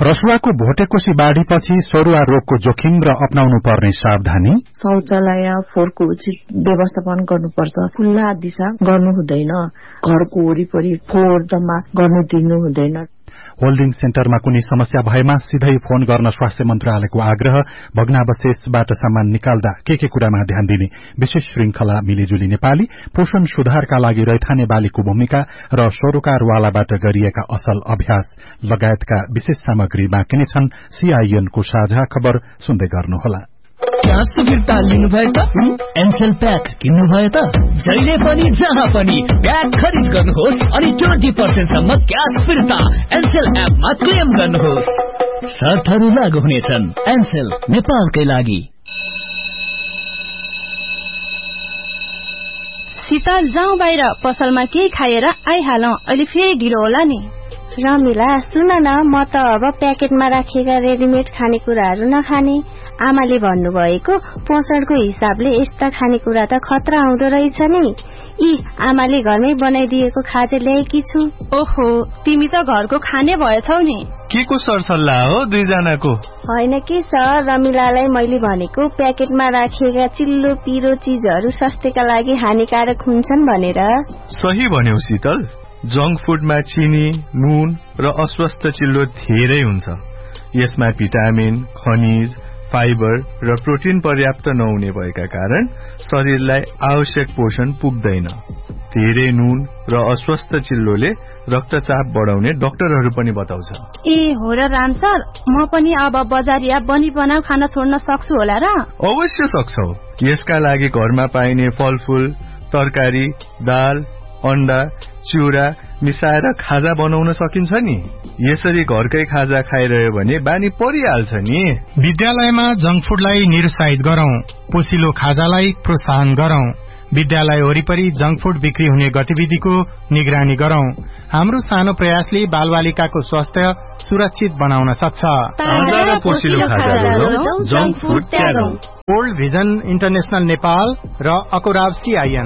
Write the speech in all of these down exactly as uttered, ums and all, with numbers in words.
रसुवाको भोटेकोशी बाढ़ीपछि सरुवा रोगको जोखिम र अपनाउनु पर्ने सावधानी। शौचालय फोहोरको उचित व्यवस्थापन गर्नुपर्छ। खुल्ला दिशा गर्नु हुँदैन। घरको वरिपरि फोहोर जम्मा गर्नु दिनु हुँदैन। होल्डिङ सेन्टरमा कुनै समस्या भएमा सिधै फोन गर्न स्वास्थ्य मन्त्रालयको आग्रह। भग्नावशेषबाट सामान निकाल्दा के के कुरामा ध्यान दिने। विशेष श्रृंखला मिलिजुली नेपाली। पोषण सुधारका लागि रैथाने बालीको भूमिका र सरोकारवालाबाट गरिएका असल अभ्यास लगायतका विशेष सामग्री बाँकी नै छन्। सीआईएनको साझा खबर सुन्दै गर्नुहोला। क्यास फिर्ता लिनुभयो त एनसेल प्याक किन्नुभयो त जहिले पनि जहाँ पनि प्याक खरिद गर्नुहोस् अनि ट्वेन्टी पर्सेन्ट सम्म क्यास फिर्ता एनसेल एपमा क्लेम गर्नुहोस्। शर्तहरू लागू हुनेछन्। एनसेल नेपालकै लागि। शीतल जाउँ बाहिर पसलमा केही खाएर आइहालौं। अहिले फेरि ढिलो होला नि। रमिला सुन न, म त अब प्याकेटमा राखिएका रेडिमेड खानेकुराहरू नखाने। आमाले भन्नुभएको पोषणको हिसाबले यस्ता खानेकुरा त खतरा हुँदो रहेछ नि। यी आमाले घरमै बनाइदिएको खाजा ल्याएकी छु। ओहो, तिमी त घरको खाने भएछौ नि। के को सरसल्लाह हो दुईजनाको? होइन कि सर, रमिलालाई मैले भनेको प्याकेटमा राखिएका चिल्लो पिरो चीजहरू स्वास्थ्यका लागि हानिकारक हुन्छन् भनेर। सही भन्यौ शीतल। जंक फूडमा चिनी, नुन र अस्वस्थ चिल्लो धेरै हुन्छ। यसमा भिटामिन, खनिज, फाइबर र प्रोटिन पर्याप्त नहुने भएका कारण शरीरलाई आवश्यक पोषण पुग्दैन। धेरै नुन र अस्वस्थ चिल्लोले रक्तचाप बढाउने डाक्टरहरू पनि बताउँछ। ए हो र राम सर, म पनि अब बजारिया बनी बनाउ खाना छोड्न सक्छु होला र? अवश्य सक्छौ। यसका लागि घरमा पाइने फलफूल, तरकारी, दाल, अण्डा, चिउरा मिसाएर खाजा बनाउन सकिन्छ नि। यसरी घरकै खाजा खाइरह्यो भने बानी परिहाल्छ नि। विद्यालयमा जंक फूडलाई निरुत्साहित गरौं। पोसिलो खाजालाई प्रोत्साहन गरौं। विद्यालय वरिपरि जंक फूड बिक्री हुने गतिविधिको निगरानी गरौं। हाम्रो सानो प्रयासले बालबालिकाको स्वास्थ्य सुरक्षित बनाउन सक्छ। वर्ल्ड भिजन इन्टरनेशनल नेपाल र अकोराब सीआईएन।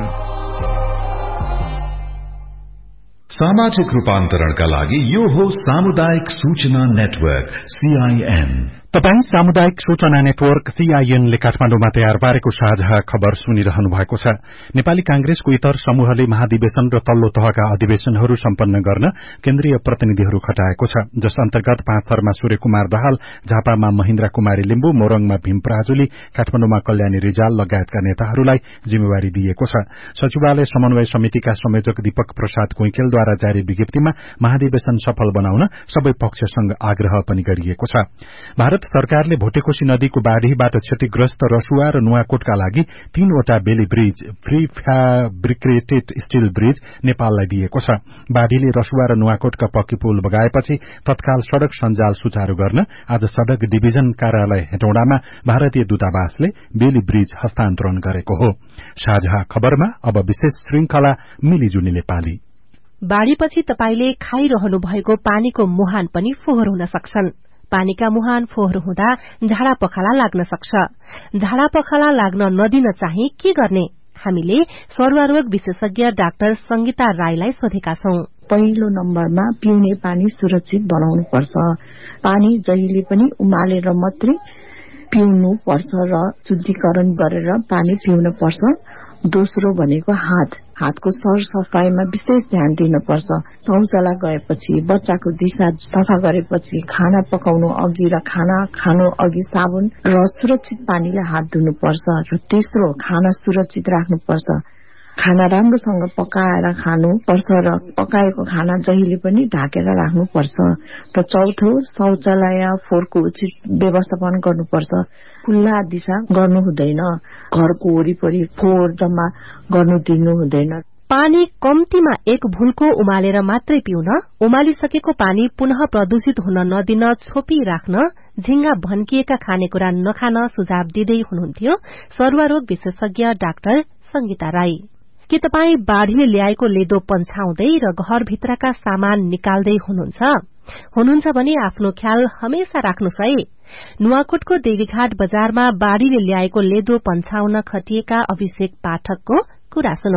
सामाजिक रूपान्तरणका लागि यो हो सामुदायिक सूचना नेटवर्क सीआईएन। तपाई सामुदायिक सूचना नेटवर्क सीआईएनले काठमाडौँमा तयार पारेको साझा खबर सुनिरहनु भएको छ। नेपाली कांग्रेसको इतर समूहले महाधिवेशन र तल्लो तहका अधिवेशनहरू सम्पन्न गर्न केन्द्रीय प्रतिनिधिहरू खटाएको छ, जस अन्तर्गत पाँचथरमा सूर्यकुमार दाहाल, झापामा महेन्द्र कुमारी लिम्बू, मोरङमा भीम पराजुली, काठमाडौँमा कल्याणी रिजाल लगायतका नेताहरूलाई जिम्मेवारी दिएको छ। सचिवालय समन्वय समितिका संयोजक दीपक प्रसाद कुइकेलद्वारा जारी विज्ञप्तिमा महाधिवेशन सफल बनाउन सबै पक्षसँग आग्रह पनि गरिएको छ। भारत सरकारले भोटेकोशी नदीको बाढ़ीबाट क्षतिग्रस्त रसुवा र नुवाकोटका लागि तीनवटा बेली ब्रिज, फ्री फ्याब्रिकेटेड स्टील ब्रिज नेपाललाई दिएको छ। बाढ़ीले रसुवा र नुवाकोटका पक्की पुल बगाएपछि तत्काल सड़क सञ्जाल सुचारू गर्न आज सड़क डिभिजन कार्यालय हेटौडामा भारतीय दूतावासले बेली ब्रिज हस्तान्तरण गरेको हो। साझा खबरमा अब विशेष श्रृंखला मिलिजुली नेपाली। बाढ़ीपछि तपाईले खाइरहनु भएको पानीको मुहान पनि फोहोर हुन सक्छन्। पानीका मुहान फोहोर हुँदा झाडा पखाला लाग्न सक्छ। झाडा पखाला लाग्न नदिन चाहिँ के गर्ने? हामीले सरुवा रोग विशेषज्ञ डाक्टर संगीता राईलाई सोधेका छौं। पहिलो नम्बरमा पिउने पानी सुरक्षित बनाउनु पर्छ। पानी जहिले पनि उमालेर मात्रै पिउनु पर्छ र शुद्धिकरण गरेर पानी पिउन पर्छ। दोस्रो भनेको हात हातको सरसफाईमा विशेष ध्यान दिनुपर्छ। शौचालय गएपछि, बच्चाको दिशा सफा गरेपछि, खाना पकाउनु अघि र खाना खानु अघि साबुन र सुरक्षित पानीले हात धुनुपर्छ। र तेस्रो, खाना सुरक्षित राख्नुपर्छ। खाना राम्रोसँग पकाएर खानु पर्छ र पकाएको खाना जहिले पनि ढाकेर राख्नुपर्छ। र चौथो, शौचालय फोहोरको उचित व्यवस्थापन गर्नुपर्छ। खुल्ला दिशा गर्नु हुँदैन। घरको वरिपरि फोहोर जम्मा गर्नु दिनु हुँदैन। पानी कम्तीमा एक भुल्को उमालेर मात्रै पिउन, उमालिसकेको पानी पुनः प्रदूषित हुन नदिन छोपी राख्न, झिंगा भन्किएका खानेकुरा नखान सुझाव दिँदै हुनुहुन्थ्यो सरुवा रोग विशेषज्ञ डाक्टर संगीता राई। के तपाई बाढ़ीले ल्याएको लेदो पन्छाउँदै र घरभित्रका सामान निकाल्दै हुनुहुन्छ? हुनुहुन्छ भने आफ्नो ख्याल हमेशा राख्नुस् है। नुवाकोटको देवीघाट बजारमा बाढ़ीले ल्याएको लेदो पन्छाउन खटिएका अभिषेक पाठकको कुरा सुनौ।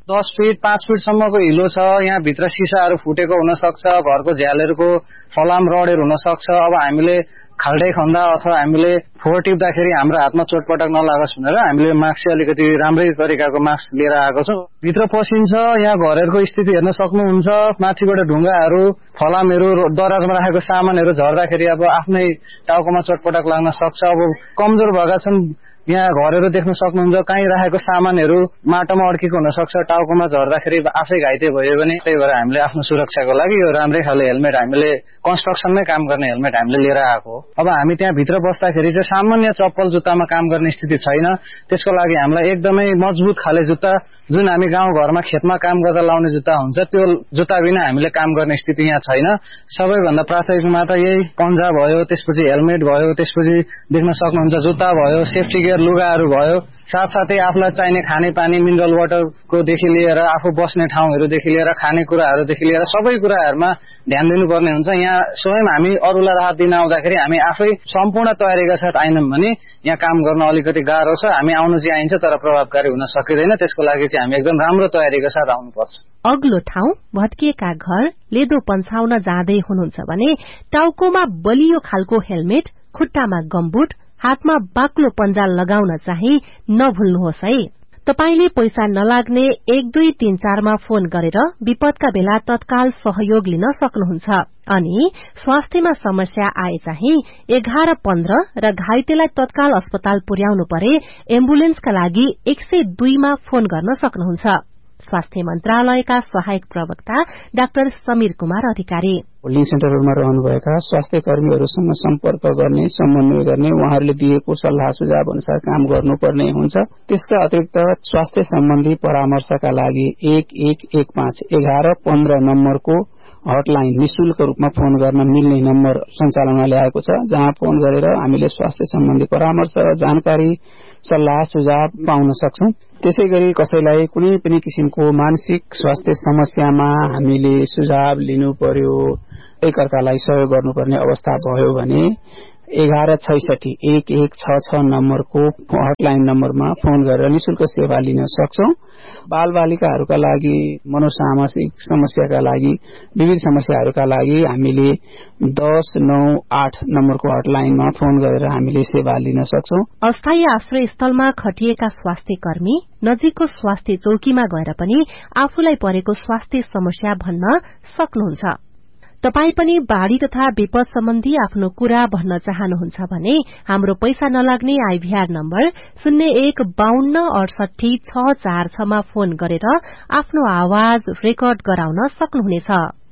दस फिट पाँच फिटसम्मको हिलो छ, यहाँ भित्र सिसाहरू फुटेको हुन सक्छ, घरको झ्यालहरूको फलाम रडहरू हुन सक्छ। अब हामीले खाल्डै खन्दा अथवा हामीले फोहोर टिप्दाखेरि हाम्रो हातमा चोटपटक नलागोस् भनेर हामीले मास्क चाहिँ अलिकति राम्रै तरिकाको मास्क लिएर आएको छौँ। भित्र पसिन्छ, यहाँ घरहरूको स्थिति हेर्न सक्नुहुन्छ। माथिबाट ढुङ्गाहरू फलामहरू दराजमा राखेको सामानहरू झर्दाखेरि अब आफ्नै टाउकोमा चोटपटक लाग्न सक्छ। अब कमजोर भएका छन्, यहाँ घरहरू देख्न सक्नुहुन्छ, कहीँ राखेको सामानहरू माटोमा अड्केको हुन सक्छ, टाउकोमा झर्दाखेरि आफै घाइते भयो भने। त्यही भएर हामीले आफ्नो सुरक्षाको लागि यो राम्रै खाले हेलमेट, हामीले कन्स्ट्रक्सनमै काम गर्ने हेलमेट हामीले लिएर आएको हो। अब हामी त्यहाँ भित्र बस्दाखेरि चाहिँ सामान्य चप्पल जुत्तामा काम गर्ने स्थिति छैन। त्यसको लागि हामीलाई एकदमै मजबुत खाले जुत्ता, जुन हामी गाउँघरमा खेतमा काम गर्दा लाउने जुत्ता हुन्छ, त्यो जुत्ता बिना हामीले काम गर्ने स्थिति यहाँ छैन। सबैभन्दा प्राथमिकमा त यही पन्जा भयो, त्यसपछि हेलमेट भयो, त्यसपछि देख्न सक्नुहुन्छ जुत्ता भयो, सेफ्टी गियर लुगाहरू भयो, साथसाथै आफूलाई चाहिने खाने पानी मिनरल वाटरको देखि लिएर आफू बस्ने ठाउँहरूदेखि लिएर खानेकुराहरूदेखि लिएर सबै कुराहरूमा ध्यान दिनुपर्ने हुन्छ। यहाँ स्वयं हामी अरूलाई राहत दिन आउँदाखेरि हामी आफै सम्पूर्ण तयारीका साथ आएनौँ भने यहाँ काम गर्न अलिकति गाह्रो छ। हामी आउनु चाहिँ आइन्छ तर प्रभावकारी हुन सकिँदैन। त्यसको लागि चाहिँ हामी एकदम राम्रो तयारीका साथ आउनुपर्छ। अग्लो ठाउँ, भत्किएका घर, लेदो पन्छाउन जाँदै हुनुहुन्छ भने टाउकोमा बलियो खालको हेलमेट, खुट्टामा गम्बुट, हातमा बाक्लो पन्जा लगाउन चाहिँ नभुल्नुहोस् है। तपाईले पैसा नलाग्ने एक दुई तीन चारमा फोन गरेर विपदका बेला तत्काल सहयोग लिन सक्नुहुन्छ। अनि स्वास्थ्यमा समस्या आए चाहिँ एघार पन्ध्र र घाइतेलाई तत्काल अस्पताल पुर्याउनु परे एम्बुलेन्सका लागि एक सय दुईमा फोन गर्न सक्नुहुन्छ। स्वास्थ्य मन्त्रालयका सहायक प्रवक्ता डाक्टर समीर कुमार अधिकारी। होल्डिङ सेन्टरहरूमा रहनुभएका स्वास्थ्य कर्मीहरूसँग सम्पर्क गर्ने, समन्वय गर्ने, उहाँहरूले दिएको सल्लाह सुझाव अनुसार काम गर्नुपर्ने हुन्छ। त्यसका अतिरिक्त स्वास्थ्य सम्बन्धी परामर्शका लागि एक एक एक पाँच एघार पन्ध्र नम्बरको हटलाइन निशुल्क रूपमा फोन गर्न मिल्ने नम्बर सञ्चालनमा ल्याएको छ, जहाँ फोन गरेर हामीले स्वास्थ्य सम्बन्धी परामर्श, जानकारी, सल्लाह सुझाव पाउन सक्छौं। त्यसै गरी कसैलाई कुनै पनि किसिमको मानसिक स्वास्थ्य समस्यामा हामीले सुझाव लिनु पर्यो, एकअर्कालाई सहयोग गर्नुपर्ने अवस्था भयो भने एघार छैसठी एक एक छ छ नम्बरको हटलाइन नम्बरमा फोन गरेर निशुल्क सेवा लिन सक्छौं। बाल बालिकाहरूका लागि, मनोसामाजिक समस्याका लागि, विविध समस्याहरूका लागि हामीले दस नौ आठ नम्बरको हटलाइनमा फोन गरेर हामीले सेवा लिन सक्छौं। अस्थायी आश्रय स्थलमा खटिएका स्वास्थ्य कर्मी नजिकको स्वास्थ्य चौकीमा गएर पनि आफूलाई परेको स्वास्थ्य समस्या भन्न सक्नुहुन्छ। तपाई पनि बाढ़ी तथा विपद सम्बन्धी आफ्नो कुरा भन्न चाहनुहुन्छ भने हाम्रो पैसा नलाग्ने आईभीआर नम्बर शून्य एक बाहन्न अडसठी छ चार छमा फोन गरेर आफ्नो आवाज रेकर्ड गराउन सक्नुहुनेछ।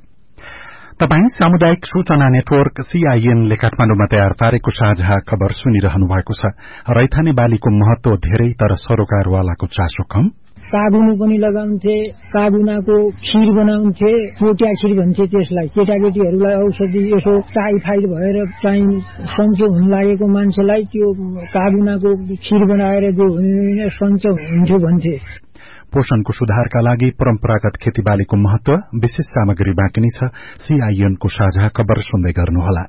तपाई सामुदायिक सूचना नेटवर्क सीआईएनले काठमाडौँमा तयार पारेको साझा खबर सुनिरहनु भएको छ। रैथाने बालीको महत्व धेरै तर सरोकारवालाको चासो कम। साबुन पनि लगाउँथे, साबुनाको खीर बनाउँथे, पोटिया खीर भन्छे त्यसलाई। केटाकेटीहरूलाई औषधि यसो टाइफाइड भएर चाहिँ सन्चो हुन लागेको मान्छेलाई त्यो साबुनाको खीर बनाएर जो हुने सन्चो हुन्थ्यो भन्थे। पोषणको सुधारका लागि परम्परागत खेतीबालीको महत्व, विशेष सामग्री बाँकी नै छ। सीआईएनको साझा खबर सुन्दै गर्नुहोला।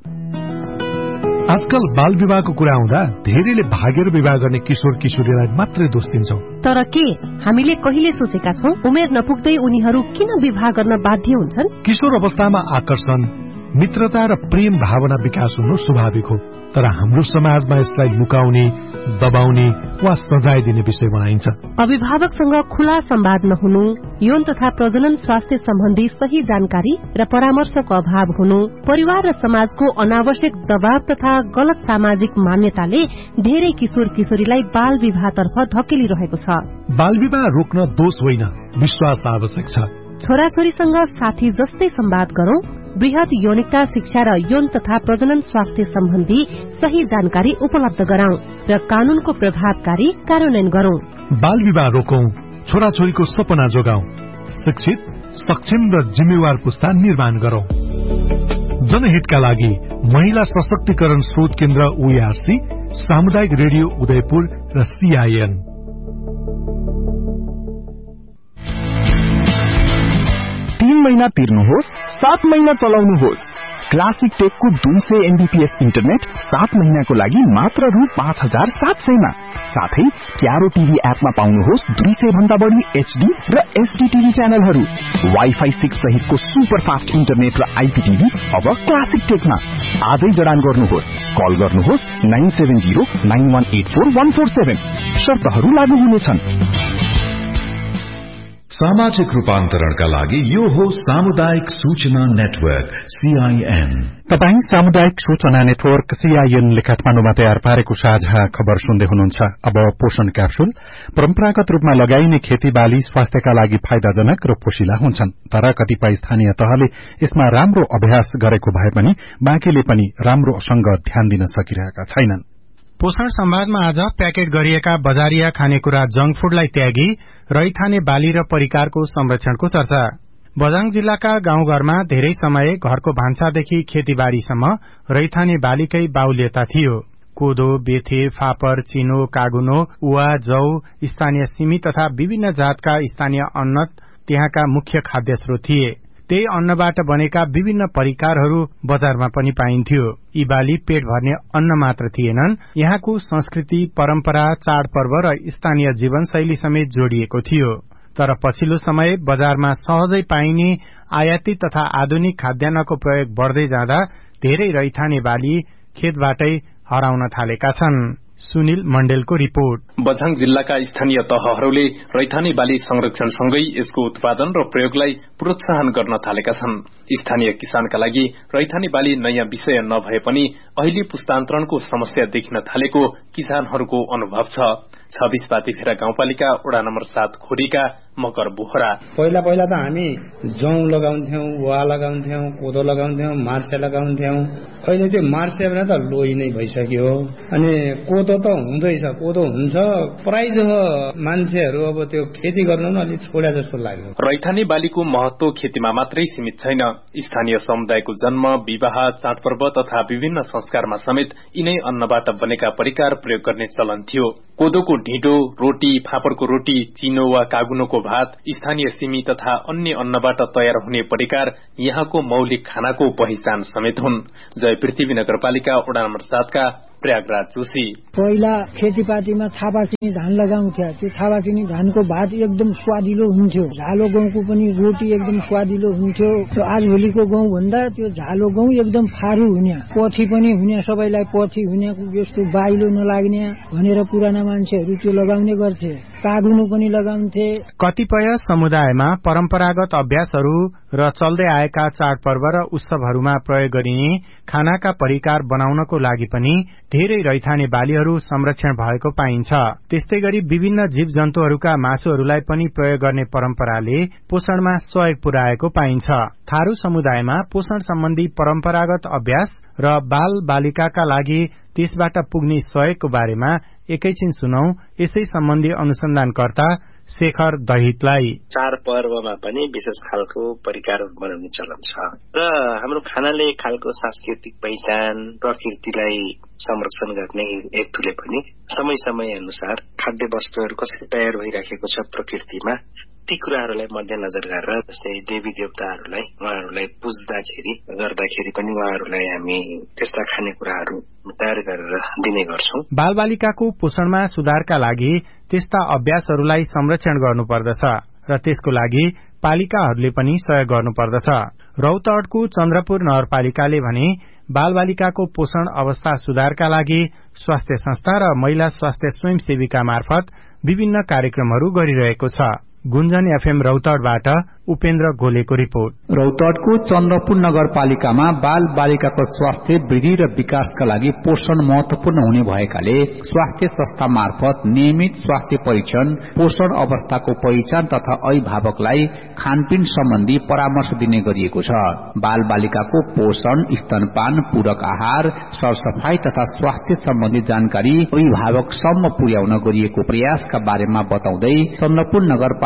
आजकल बाल विवाहको कुरा आउँदा धेरैले भागेर विवाह गर्ने किशोर किशोरीलाई मात्रै दोष दिन्छौं। तर के हामीले कहिले सोचेका छौं उमेर नपुग्दै उनीहरू किन विवाह गर्न बाध्य हुन्छन्? किशोर अवस्थामा आकर्षण, मित्रता र प्रेम भावना विकास हुनु स्वाभाविक हो, तर हाम्रो समाजमा यसलाई लुकाउने, दबाउने वा सजाय दिने विषय बनाइन्छ। अभिभावकसँग खुला संवाद नहुनु, यौन तथा प्रजनन स्वास्थ्य सम्बन्धी सही जानकारी र परामर्शको अभाव हुनु, परिवार र समाजको अनावश्यक दबाव तथा गलत सामाजिक मान्यताले धेरै किशोर किशोरीलाई बाल विवाहतर्फ धकेलिरहेको छ। बाल विवाह रोक्न दोष होइन, विश्वास आवश्यक छ। छोराछोरीसँग साथी जस्तै संवाद गरौं, वृहत यौनिकता शिक्षा र यौन तथा प्रजनन स्वास्थ्य सम्बन्धी सही जानकारी उपलब्ध गराउँ र कानूनको प्रभावकारी कार्यान्वयन गरौं। बाल विवाह रोकौं, छोराछोरीको सपना जोगाउँ, शिक्षित, सक्षम र जिम्मेवार पुस्ता निर्माण गरौं। जनहितका लागि महिला सशक्तिकरण स्रोत केन्द्र ओईआरसी, सामुदायिक रेडियो उदयपुर र सीआईएन। तीन महीना तिर्नुहोस्, सात महीना चलाउनुहोस्, क्लासिक टेकको दुई सय एमबीपीएस इन्टरनेट सात महिनाको लागि मात्र रु पाँच हजार सात सयमा। साथै क्यारो टिभी एपमा पाउनुहोस् दुई सय भन्दा बढी एचडी र एसडी टिभी च्यानलहरू। वाइफाई सिक्स सहितको सुपर फास्ट इन्टरनेट र आइपीटिभी अब क्लासिक टेकमा। आजै जडान गर्नुहोस्। कल गर्नुहोस् nine seven zero nine one eight four one four seven. शर्तहरू लागू हुनेछन्। सामाजिक रूपान्तरणका लागि यो हो सामुदायिक सूचना नेटवर्क सीआईएन। तपाई सामुदायिक सूचना नेटवर्क सीआईएन ले काठमाडौँमा तयार पारेको साझा खबर सुन्दै हुनुहुन्छ। अब पोषण क्याप्सुल। परम्परागत रूपमा लगाइने खेतीबाली स्वास्थ्यका लागि फाइदाजनक र पोषिला हुन्छन्, तर कतिपय स्थानीय तहले यसमा राम्रो अभ्यास गरेको भए पनि बाँकीले पनि राम्रोसँग ध्यान दिन सकिरहेका छैनन्। पोषण संवादमा आज प्याकेट गरिएका बजारिया खानेकुरा जंक फूडलाई त्यागी रैथाने बाली र परिकारको संरक्षणको चर्चा। बझाङ जिल्लाका गाउँघरमा धेरै समय घरको भान्सादेखि खेतीबारीसम्म रैथाने बालीकै बाहुल्यता थियो। कोदो, बेथे, फापर, चिनो, कागुनो, उवा, जौ, स्थानीय सिमी तथा विभिन्न जातका स्थानीय अन्न त्यहाँका मुख्य खाद्य स्रोत थिए। त्यही अन्नबाट बनेका विभिन्न परिकारहरू बजारमा पनि पाइन्थ्यो। यी बाली पेट भर्ने अन्न मात्र थिएनन्, यहाँको संस्कृति, परम्परा, चाडपर्व र स्थानीय जीवनशैली समेत जोडिएको थियो। तर पछिल्लो समय बजारमा सहजै पाइने आयातित तथा आधुनिक खाद्यान्नको प्रयोग बढ़दै जाँदा धेरै रैथाने बाली खेतबाटै हराउन थालेका छन्। सुनिल मण्डेलको रिपोर्ट। बझाङ जिल्लाका स्थानीय तहहरूले रैथाने बाली संरक्षणसँगै यसको उत्पादन र प्रयोगलाई प्रोत्साहन गर्न थालेका छन्। स्थानीय किसानका लागि रैथाने बाली नयाँ विषय नभए पनि अहिले पुस्तान्तरणको समस्या देखिन थालेको किसानहरूको अनुभव छ। छब्बीस पातिफेरा गाउँपालिका वडा नम्बर सात खोरीका मकर बोहरा। पहिला पहिला त हामी जौ लगाउँथ्यौं, वा लगाउँथ्यौं, कोदो लगाउँथ्यौं, मार्से लगाउँथ्यौं। अहिले त्यो मार्से भने त लोही नै भइसक्यो। अनि कोदो त हुँदैछ, कोदो हुन्छ, प्राय जसो मान्छेहरू अब त्यो खेती गर्नु पनि अलि छोड्या जस्तो लाग्यो। रैथाने बालीको महत्व खेतीमा मात्रै सीमित छैन। स्थानीय समुदायको जन्म, विवाह, चाडपर्व तथा विभिन्न संस्कारमा समेत यिनै अन्नबाट बनेका परिकार प्रयोग गर्ने चलन थियो। कोदोको ढिँडो, रोटी, फापरको रोटी, चिनो वा कागुनोको भात, स्थानीय सिमी तथा अन्य अन्नबाट तयार हुने परिकार यहाँको मौलिक खानाको पहिचान समेत हुन्। जय पृथ्वी नगरपालिका वडा नम्बर सातका प्रयागराज जोशी। पहिला खेतीपातीमा थापाचिनी धान लगाउँथ्यो। त्यो थापाचिनी धानको भात एकदम स्वादिलो हुन्थ्यो। झालो गहुँको पनि रोटी एकदम स्वादिलो हुन्थ्यो। आजभोलिको गहुँ भन्दा त्यो झालो गहुँ एकदम फारू हुने, पथी पनि हुने, सबैलाई पथी हुने, जस्तो बाइलो नलाग्ने भनेर पुराना मान्छेहरू त्यो लगाउने गर्थे। कागुनो पनि लगाउँथे। कतिपय समुदायमा परम्परागत अभ्यासहरू र चल्दै आएका चाडपर्व र उत्सवहरूमा प्रयोग गरिने खानाका परिकार बनाउनको लागि पनि धेरै रैथाने बालीहरू संरक्षण भएको पाइन्छ। त्यस्तै गरी विभिन्न जीव जन्तुहरूका मासुहरूलाई पनि प्रयोग गर्ने परम्पराले पोषणमा सहयोग पुर्याएको पाइन्छ। थारू समुदायमा पोषण सम्बन्धी परम्परागत अभ्यास र बाल बालिकाका लागि त्यसबाट पुग्ने सहयोगको बारेमा एकैछिन सुनौ यसै सम्बन्धी अनुसन्धानकर्ता शेखर दहितलाई। चाडपर्वमा पनि विशेष खालको परिकारहरू बनाउने चलन छ र हाम्रो खानाले खालको सांस्कृतिक पहिचान, प्रकृतिलाई संरक्षण गर्ने हेतुले पनि समय समय अनुसार खाद्य वस्तुहरू कसरी तयार भइराखेको छ प्रकृतिमा ती कुराहरूलाई मध्यनजर गरेर जस्तै देवी देवताहरूलाई उहाँहरूलाई पुज्दाखेरि गर्दाखेरि पनि उहाँहरूलाई हामी त्यस्ता खानेकुराहरू तयार गरेर दिने गर्छौं। बालबालिकाको पोषणमा सुधारका लागि त्यस्ता अभ्यासहरूलाई संरक्षण गर्नुपर्दछ र त्यसको लागि पालिकाहरूले पनि सहयोग गर्नुपर्दछ। रौतहटको चन्द्रपुर नगरपालिकाले भने बालबालिकाको पोषण अवस्था सुधारका लागि स्वास्थ्य संस्था र महिला स्वास्थ्य स्वयंसेविका मार्फत विभिन्न कार्यक्रमहरू गरिरहेको छ। गुन्जन एफएम रौतहटबाट उपेन्द्र गोलेको रिपोर्ट। रौतहटको चन्द्रपुर नगरपालिकामा बाल बालिकाको स्वास्थ्य वृद्धि र विकासका लागि पोषण महत्वपूर्ण हुने भएकाले स्वास्थ्य संस्था मार्फत नियमित स्वास्थ्य परीक्षण, पोषण अवस्थाको पहिचान तथा अभिभावकलाई खानपिन सम्बन्धी परामर्श दिने गरिएको छ। बाल बालिकाको पोषण, स्तनपान, पूरक आहार, सरसफाई तथा स्वास्थ्य सम्बन्धी जानकारी अभिभावकसम्म पुर्याउन गरिएको प्रयासका बारेमा बताउँदै चन्द्रपुर नगरपालिका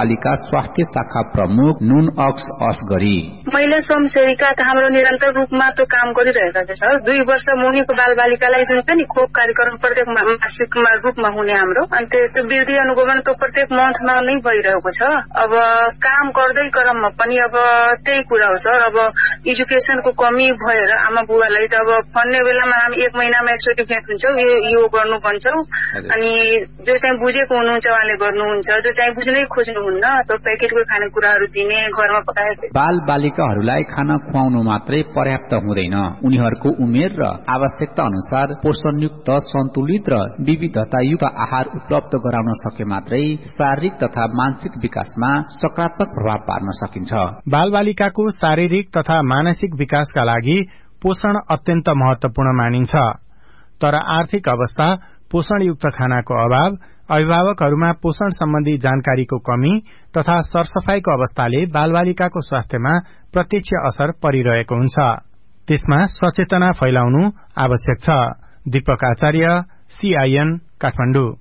बालबालिका स्वास्थ्य शाखा प्रमुख नुन अक्स असगरी। महिला स्वयंसेविका हाम्रो निरन्तर रूपमा त्यो काम गरिरहेका छन् सर। दुई वर्ष मुनिको बालबालिकालाई जुन पनि खोप कार्यक्रम प्रत्येक मासिक रूपमा हुने हाम्रो अनि त्यो वृद्धि अनुगमन त्यो प्रत्येक मन्थमा नै भइरहेको छ। अब काम गर्दै क्रममा पनि अब त्यही कुरा हो सर। अब एजुकेसनको कमी भएर आमा बुवालाई त अब भन्ने बेलामा हामी एक महिनामा एकचोटि भेट हुन्छौँ, यो गर्नु भन्छौँ अनि जो चाहिँ बुझेको हुनुहुन्छ उहाँले गर्नुहुन्छ, जो चाहिँ बुझ्नै खोज्नुहुन्न त्यो प्याकेटको खानेकुराहरू दिने घरमा पकाएको। बाल बालिकाहरूलाई खाना खुवाउनु मात्रै पर्याप्त हुँदैन, उनीहरूको उमेर र आवश्यकता अनुसार पोषणयुक्त सन्तुलित र विविधतायुक्त आहार उपलब्ध गराउन सके मात्रै शारीरिक तथा मानसिक विकासमा सकारात्मक प्रभाव पार्न सकिन्छ। बाल बालिकाको शारीरिक तथा मानसिक विकासका लागि पोषण अत्यन्त महत्वपूर्ण मानिन्छ। तर आर्थिक अवस्था, पोषणयुक्त खानाको अभाव, अभिभावकहरूमा पोषण सम्बन्धी जानकारीको कमी तथा सरसफाईको अवस्थाले बालबालिकाको स्वास्थ्यमा प्रत्यक्ष असर परिरहेको हुन्छ। त्यसमा सचेतना फैलाउनु आवश्यक छ। दीपक आचार्य, सीआईएन, काठमाडौँ।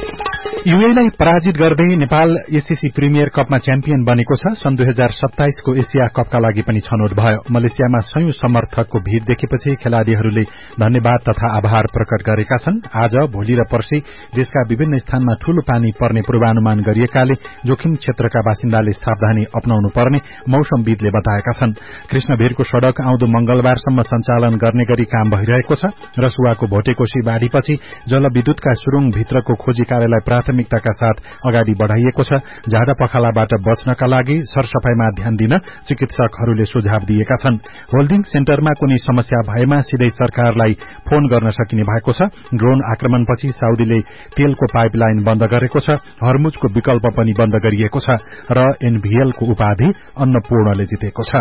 यूएलाई पराजित गर्दै नेपाल एससीसी प्रिमियर कपमा च्याम्पियन बनेको छ। सन् दुई हजार सत्ताइसको एसिया कपका लागि पनि छनौट भयो। मलेसियामा सयौं समर्थकको भीड़ देखेपछि खेलाड़ीहरूले धन्यवाद तथा आभार प्रकट गरेका छन्। आज, भोलि र पर्सि देशका विभिन्न स्थानमा ठूलो पानी पर्ने पूर्वानुमान गरिएकाले जोखिम क्षेत्रका बासिन्दाले सावधानी अपनाउनु पर्ने मौसमविदले बताएका छन्। कृष्णभिरको सड़क आउँदो मंगलबारसम्म सञ्चालन गर्ने गरी काम भइरहेको छ। रसुवाको भोटेकोशी बाढ़ीपछि जलविद्युतका सुरुङ भित्रको खोजी कार्यालय प्राथमिक प्राथमिकताका साथ अगाडि बढ़ाइएको छ। जाडा पखालाबाट बच्नका लागि सरसफाईमा ध्यान दिन चिकित्सकहरूले सुझाव दिएका छन्। होल्डिङ सेन्टरमा कुनै समस्या भएमा सिधै सरकारलाई फोन गर्न सकिने भएको छ। ड्रोन आक्रमणपछि साउदीले तेलको पाइपलाइन बन्द गरेको छ। हर्मुजको विकल्प पनि बन्द गरिएको छ र एनभीएलको उपाधि अन्नपूर्णले जितेको छ।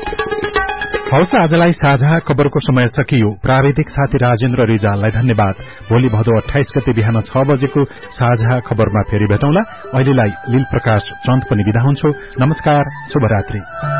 हवस्, आजलाई साझा खबरको समय सकियो। प्राविधिक साथी राजेन्द्र रिजाललाई धन्यवाद। भोलि भदौ अठाइस गते बिहान छ बजेको साझा खबरमा फेरि भेटौँला। अहिलेलाई लील प्रकाश चन्द पनि बिदा हुन्छु। नमस्कार, शुभरात्रि।